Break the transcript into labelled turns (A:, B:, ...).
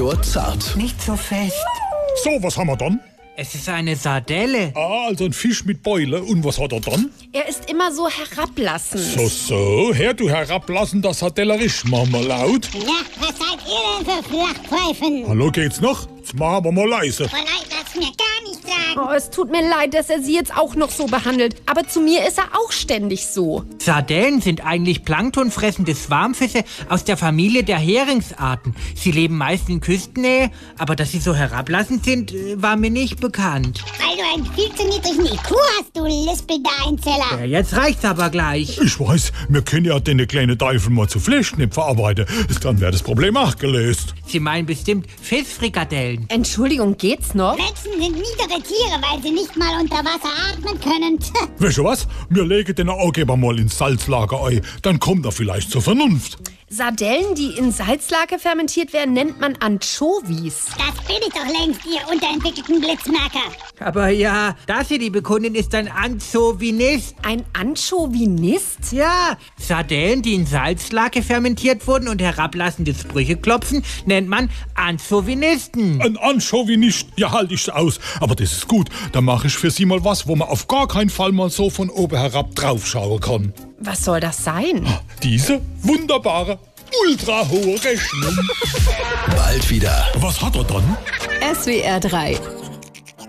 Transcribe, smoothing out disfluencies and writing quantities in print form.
A: Faktor zart.
B: Nicht so fest.
C: So, was haben wir dann?
B: Es ist eine Sardelle.
C: Ah, also ein Fisch mit Beule. Und was hat er dann?
D: Er ist immer so herablassend.
C: So, Herr, du herablassender Sardellerisch. Mach mal laut.
E: Ja, was seid ihr denn für Flachpfeifen?
C: Hallo, geht's noch? Jetzt machen wir mal leise.
E: Vor Leid darfst mir gar nicht sagen.
D: Oh, es tut mir leid, dass er sie jetzt auch noch so behandelt. Aber zu mir ist er auch ständig so.
B: Sardellen sind eigentlich planktonfressende Schwarmfische aus der Familie der Heringsarten. Sie leben meist in Küstennähe, aber dass sie so herablassend sind, war mir nicht bekannt.
E: Weil du einen viel zu niedrigen IQ hast, du Lispelda-Einzeller.
B: Ja, jetzt reicht's aber gleich.
C: Ich weiß, wir können ja den kleinen Teufel mal zu Fleischknepp verarbeiten. Dann wäre das Problem auch gelöst.
B: Sie meinen bestimmt Fischfrikadellen.
D: Entschuldigung, geht's noch?
E: Menschen sind niedere Tiere, weil sie nicht mal unter Wasser atmen können.
C: Weißt du was? Wir legen den Augeber mal ins Salzlager ein. Dann kommt er vielleicht zur Vernunft.
D: Sardellen, die in Salzlake fermentiert werden, nennt man Anchovies.
E: Das bin ich doch längst, ihr unterentwickelten Blitzmerker.
B: Aber ja, das hier, liebe Kundin, ist ein Anchovinist.
D: Ein Anchovinist?
B: Ja, Sardellen, die in Salzlake fermentiert wurden und herablassende Sprüche klopfen, nennt man Anchovinisten.
C: Ein Anchovy nicht, ja, halt ich's aus. Aber das ist gut. Da mache ich für Sie mal was, wo man auf gar keinen Fall mal so von oben herab draufschauen kann.
D: Was soll das sein?
C: Diese wunderbare, ultra hohe Rechnung.
A: Bald wieder.
C: Was hat er dann?
F: SWR 3